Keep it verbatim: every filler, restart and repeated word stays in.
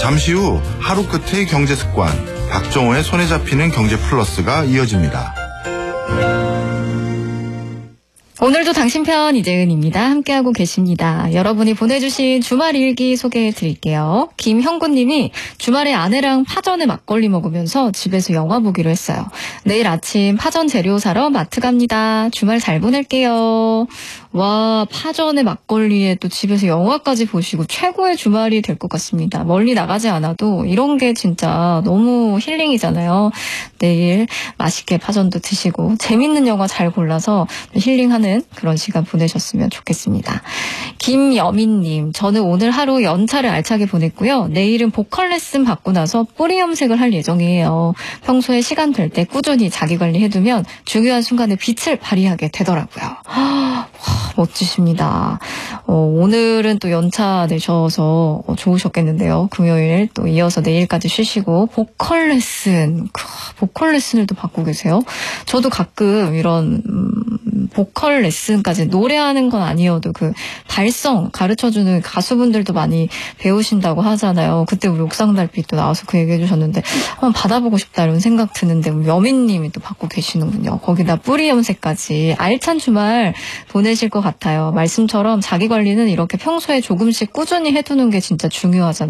잠시 후 하루 끝의 경제습관, 박정호의 손에 잡히는 경제 플러스가 이어집니다. 오늘도 당신 편 이재은입니다. 함께하고 계십니다. 여러분이 보내주신 주말 일기 소개해드릴게요. 김형구님이 주말에 아내랑 파전에 막걸리 먹으면서 집에서 영화 보기로 했어요. 내일 아침 파전 재료 사러 마트 갑니다. 주말 잘 보낼게요. 와, 파전에 막걸리에 또 집에서 영화까지 보시고 최고의 주말이 될 것 같습니다. 멀리 나가지 않아도 이런 게 진짜 너무 힐링이잖아요. 내일 맛있게 파전도 드시고 재밌는 영화 잘 골라서 힐링하는 그런 시간 보내셨으면 좋겠습니다. 김여민님, 저는 오늘 하루 연차를 알차게 보냈고요. 내일은 보컬 레슨 받고 나서 뿌리 염색을 할 예정이에요. 평소에 시간 될 때 꾸준히 자기관리 해두면 중요한 순간에 빛을 발휘하게 되더라고요. 와, 멋지십니다. 어, 오늘은 또 연차 내셔서 어, 좋으셨겠는데요. 금요일 또 이어서 내일까지 쉬시고 보컬 레슨, 크, 보컬 레슨을 또 받고 계세요. 저도 가끔 이런 음, 보컬 레슨까지 노래하는 건 아니어도 그 발성 가르쳐주는 가수분들도 많이 배우신다고 하잖아요. 그때 우리 옥상달빛도 나와서 그 얘기해 주셨는데 한번 받아보고 싶다 이런 생각 드는데 우리 여민님이 또 받고 계시는군요. 거기다 뿌리 염색까지 알찬 주말 보내실 것 같아요. 말씀처럼 자기 관리는 이렇게 평소에 조금씩 꾸준히 해두는 게 진짜 중요하잖아요.